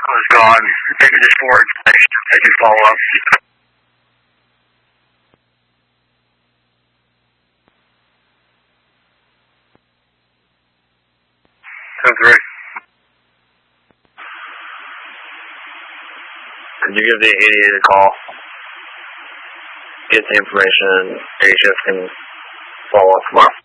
vehicle is gone. Maybe just forward. I can follow up. Sounds great. Could you give the 88 a call? Get the information, AHS can follow up tomorrow.